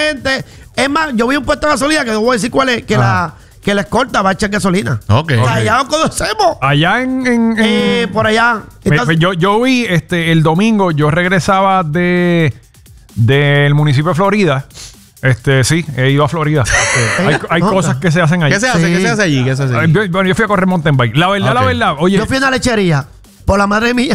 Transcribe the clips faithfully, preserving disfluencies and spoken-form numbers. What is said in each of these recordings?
gente. Es más, yo vi un puesto de gasolina que no voy a decir cuál es, que la que la escolta va a echar gasolina. Ok. O sea, okay. allá lo conocemos. Allá en... en, en eh, por allá. Entonces, yo, yo vi este el domingo, yo regresaba de del municipio de Florida. Este, sí, he ido a Florida. Este, hay hay no, cosas que se hacen allí. ¿Qué se hace? Sí. ¿Qué se hace allí? ¿Qué se hace allí? Yo, bueno, yo fui a correr mountain bike. La verdad, Okay. la verdad, oye. Yo fui a una lechería. Por la madre mía.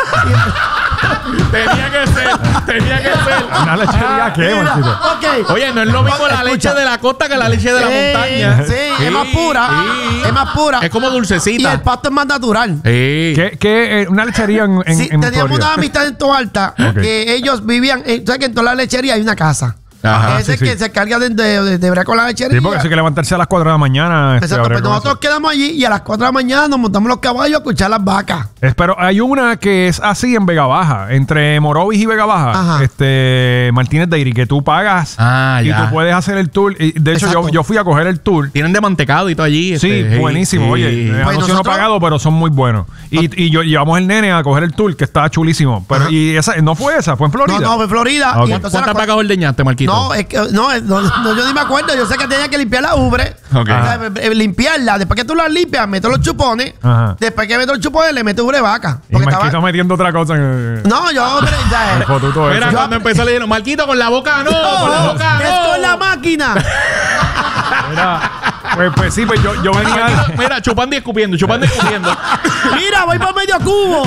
Tenía que ser, tenía que ser. ¿Una lechería qué, Mira, Marquito? ok. Oye, no es lo mismo Oye, la escucha. leche de la costa que la leche de la Eh, montaña. Sí, es más pura. sí. Es más pura. Es como Y dulcecita. el pasto es más natural. Sí. ¿Qué, qué, eh, una lechería en, en, Sí, en teníamos Florida? una amistad en Toalta Ok. que ellos vivían. eh, ¿Sabes que en toda la lechería hay una casa? Ajá, Ese sí, que sí. se carga de, de, de, de bregar con la lechería. Sí, porque hay que levantarse a las cuatro de la mañana. Este, Exacto, a pues bregar con nosotros eso. quedamos allí y a las cuatro de la mañana nos montamos los caballos a escuchar las vacas. Es, pero hay una que es así en Vega Baja, entre Morovis y Vega Baja, Ajá. este Martínez Dairy, que tú pagas Ah, y ya. tú puedes hacer el tour. Y de hecho, yo, Exacto. yo fui a coger el tour. Tienen de mantecado y todo allí. Sí, este, buenísimo. sí. Oye, eh, Pues anuncio no nosotros- pagado, pero son muy buenos. Y, y yo llevamos el nene a coger el tour, que estaba chulísimo. Pero Ajá. y esa no fue esa, fue en Florida. No, no, fue Florida. Ok. Y entonces ¿Cuántas las vacas ordeñaste, Marquito? No, es que no, no, no, yo ni me acuerdo. Yo sé que tenía que limpiar la ubre. Ok. O sea, eh, limpiarla. Después que tú la limpias, meto los chupones. Ajá. Después que meto los chupones, le meto ubre de vaca. Y Porque Marquito estaba... metiendo otra cosa en No, yo, hombre, ya, el fotuto ese. Mira, Yo- cuando empezó le dijeron, Marquito, con la boca no, con la boca es no. con la máquina. Mira, pues, pues sí, pues yo, yo venía. Marquito, mira, chupando y escupiendo, chupando y escupiendo. Mira, voy por medio cubo.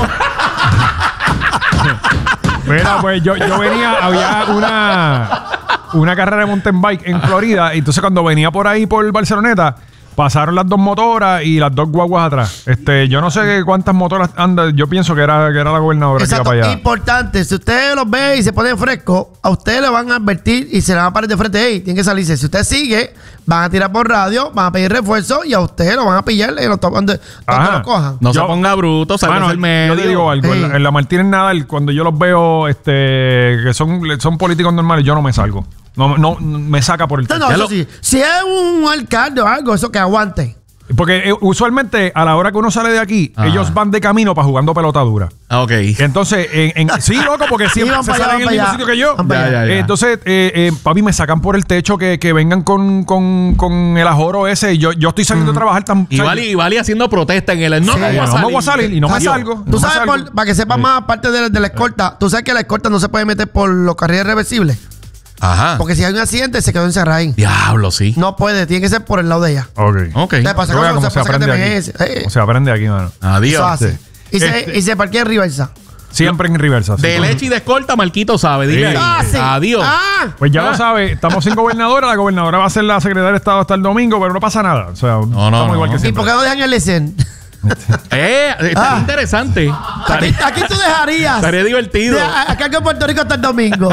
Mira, pues yo, yo venía, había una, una carrera de mountain bike en Florida. Y entonces cuando venía por ahí por Barceloneta, pasaron las dos motoras y las dos guaguas atrás. Este, yo no sé cuántas motoras andan. Yo pienso que era, que era la gobernadora que iba Exacto, para allá. importante. Si usted los ve y se pone fresco, a usted le van a advertir y se le van a parar de frente. Ey, tiene que salirse. Si usted sigue, van a tirar por radio, van a pedir refuerzo y a usted lo van a pillar en los to- donde, donde Ajá. lo cojan. No Yo- se ponga bruto, salga Bueno, del medio. yo te digo algo, en, Sí. la, en la Martínez Nadal, cuando yo los veo este, que son, son políticos normales, yo no me salgo. No, no me saca por el No, techo. no, Ya eso lo- sí. Si es un alcalde o algo, eso que aguante. Porque eh, usualmente a la hora que uno sale de aquí, Ajá. ellos van de camino para jugando pelota dura. Ah, ok. Entonces, en, en- sí, loco, porque siempre van se para allá, salen en el van mismo para sitio allá. que yo. Van para Ya, allá. ya, ya. Eh, Entonces, eh, eh, papi, me sacan por el techo que, que vengan con, con, con el ajoro ese. Y yo, yo estoy saliendo a trabajar tan. Y Vali, y Vali haciendo protesta en el. No, Sí, me voy no a me salir. voy a salir y no me Adiós. salgo. Tú No me sabes, salgo. por- para que sepas más, aparte de, de la escolta, tú sabes que la escolta no se puede meter por los carriles reversibles. Ajá. Porque si hay un accidente, se quedó encerrada ahí. Diablo, sí. No puede, tiene que ser por el lado de ella. Ok. Ok. ¿Qué pasa? Yo vea ¿Cómo cómo se se pasa que aprende te aquí. ves? Eh, Cómo se aprende aquí, mano. Eso Adiós. hace. Sí. Y, se, Este- y se parquea en reversa. Siempre en reversa. sí. De leche y de escolta, Marquito sabe. Dile Sí. ahí. Ah, sí. Adiós. Ah, Pues ya Ah. lo sabe, estamos sin gobernadora. La gobernadora va a ser la secretaria de Estado hasta el domingo, pero no pasa nada. O sea, no, estamos no. igual que ¿y siempre. por qué no dejan el licen? Eh, está Ah. interesante. Aquí, Estaría, aquí tú dejarías. estaría divertido. De- a- acá en Puerto Rico hasta el domingo.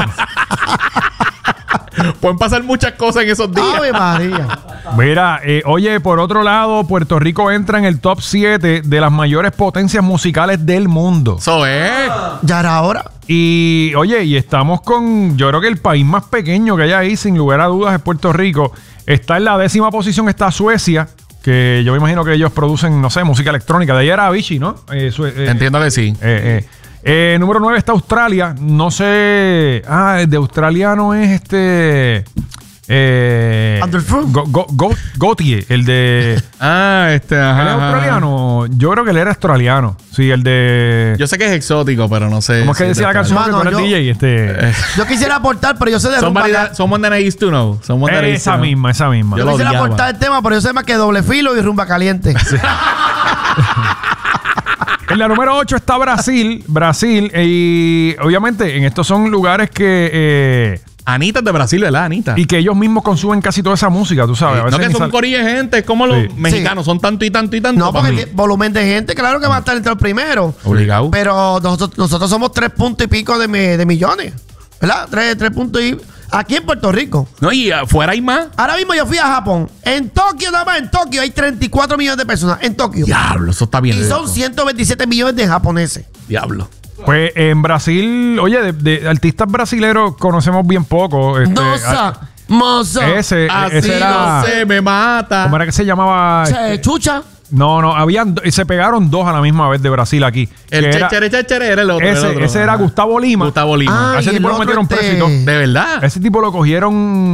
Pueden pasar muchas cosas en esos días. Ave María. Mira, eh, oye, por otro lado, Puerto Rico entra en el top siete de las mayores potencias musicales del mundo. Eso es. Ya era hora. Y, oye, y estamos con, yo creo que el país más pequeño que hay ahí, sin lugar a dudas, es Puerto Rico. Está en la décima posición, está Suecia, que yo me imagino que ellos producen, no sé, música electrónica. De ahí era Avicii, ¿no? Eh, Sue- eh, Entiendo que sí. Eh, eh. Eh, número nueve está Australia. No sé. Ah, el de australiano es este. Eh, Underfruit. Go- Go- Go- Gautier, el de. Ah, este, ¿Él ajá. es ajá. australiano? Yo creo que él era australiano. Sí, el de. Yo sé que es exótico, pero no sé. ¿Cómo es que si decía la de canción que Mano, tú eres yo- D J? Este. Yo quisiera aportar, pero yo sé de rumba. Somebody, acá. that, someone that I used to know. Someone that I used to esa know. misma, esa misma. Yo Yo lo quisiera odiaba. aportar el tema, pero yo sé más que doble filo y rumba caliente. En la número ocho está Brasil. Brasil. Y obviamente en estos son lugares que. eh, Anita es de Brasil, ¿verdad, Anita? y que ellos mismos consumen casi toda esa música, tú sabes. A no veces que ni son sal- corilla de gente, es como los Sí. mexicanos, son tanto y tanto y tanto. No, porque papi. tiene volumen de gente, claro que va a estar entre los primeros. Obligado. Pero nosotros, nosotros somos tres puntos y pico de, mi- de millones. ¿Verdad? Tres, tres puntos y. Aquí en Puerto Rico. No, y afuera hay más. Ahora mismo yo fui a Japón. En Tokio, nada más en Tokio, hay treinta y cuatro millones de personas. En Tokio. Diablo, eso está bien. Y son loco. ciento veintisiete millones de japoneses. Diablo. Pues en Brasil, oye, de, de artistas brasileños conocemos bien poco. Este, Nosa, a- moza. ese, Así ese era. no se me mata. ¿Cómo era que se llamaba? Che, chucha. No, no, habían do- y se pegaron dos a la misma vez de Brasil aquí. El que era- chechere, chechere era el otro. el ese, otro. ese era Ajá. Gustavo Lima. Gustavo Lima. Ah, A ese y tipo el lo otro, metieron este- preso y todo. ¿De verdad? Ese tipo lo cogieron